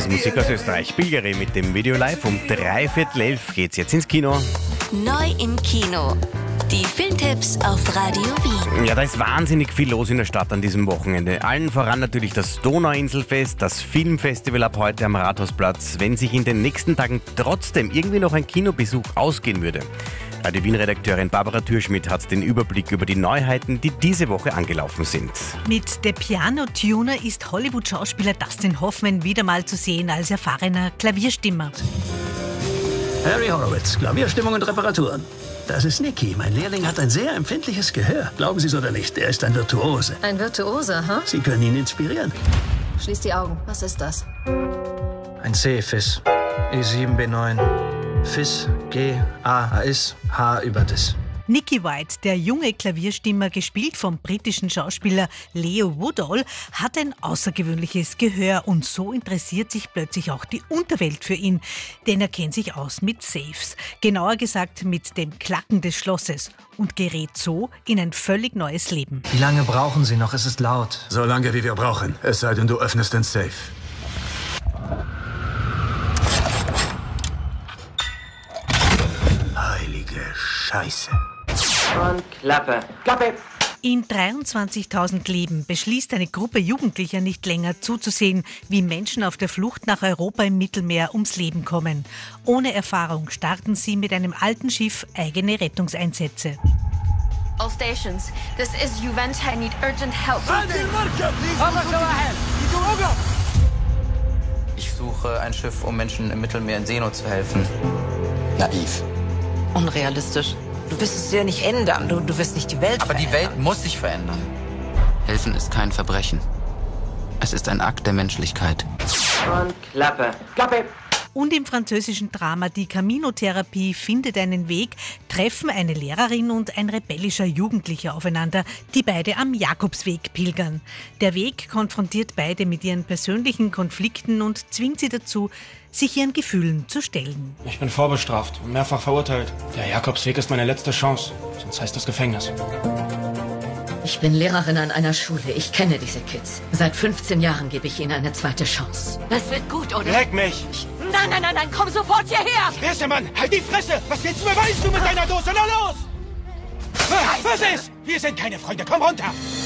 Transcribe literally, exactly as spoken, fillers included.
ist Musik aus Österreich. Bilgeri mit dem Video live. Um dreiviertel elf geht's jetzt ins Kino. Neu im Kino. Die Filmtipps auf Radio Wien. Ja, da ist wahnsinnig viel los in der Stadt an diesem Wochenende. Allen voran natürlich das Donauinselfest, das Filmfestival ab heute am Rathausplatz. Wenn sich in den nächsten Tagen trotzdem irgendwie noch ein Kinobesuch ausgehen würde. Radio Wien-Redakteurin Barbara Türschmidt hat den Überblick über die Neuheiten, die diese Woche angelaufen sind. Mit The Piano Tuner ist Hollywood-Schauspieler Dustin Hoffman wieder mal zu sehen als erfahrener Klavierstimmer. Harry Horowitz, Klavierstimmung und Reparaturen. Das ist Nicky. Mein Lehrling hat ein sehr empfindliches Gehör. Glauben Sie es oder nicht, er ist ein Virtuose. Ein Virtuose, ha? Huh? Sie können ihn inspirieren. Schließ die Augen. Was ist das? Ein C-Fis. E sieben B neun. Fis, G, A, A is, H über das. Nicky White, der junge Klavierstimmer, gespielt vom britischen Schauspieler Leo Woodall, hat ein außergewöhnliches Gehör und so interessiert sich plötzlich auch die Unterwelt für ihn, denn er kennt sich aus mit Safes, genauer gesagt mit dem Klacken des Schlosses und gerät so in ein völlig neues Leben. Wie lange brauchen Sie noch? Es ist laut. So lange, wie wir brauchen, es sei denn, du öffnest den Safe. Heilige Scheiße. Und Klappe. Klappe! In dreiundzwanzigtausend Leben beschließt eine Gruppe Jugendlicher nicht länger zuzusehen, wie Menschen auf der Flucht nach Europa im Mittelmeer ums Leben kommen. Ohne Erfahrung starten sie mit einem alten Schiff eigene Rettungseinsätze. All stations, this is Juventa. I need urgent help. Ich suche ein Schiff, um Menschen im Mittelmeer in Seenot zu helfen. Naiv. Unrealistisch. Du wirst es dir nicht ändern. Du, du wirst nicht die Welt Aber verändern. die Welt muss sich verändern. Helfen ist kein Verbrechen. Es ist ein Akt der Menschlichkeit. Und Klappe. Klappe! Und im französischen Drama Die Camino-Therapie findet einen Weg, treffen eine Lehrerin und ein rebellischer Jugendlicher aufeinander, die beide am Jakobsweg pilgern. Der Weg konfrontiert beide mit ihren persönlichen Konflikten und zwingt sie dazu, sich ihren Gefühlen zu stellen. Ich bin vorbestraft und mehrfach verurteilt. Der Jakobsweg ist meine letzte Chance, sonst heißt das Gefängnis. Ich bin Lehrerin an einer Schule. Ich kenne diese Kids. Seit fünfzehn Jahren gebe ich ihnen eine zweite Chance. Das wird gut, oder? Leck mich! Nein, nein, nein, nein, komm sofort hierher! Wer ist der Mann? Halt die Fresse! Was willst du beweisen, du mit deiner Dose? Na los! Was ist? Wir sind keine Freunde, komm runter!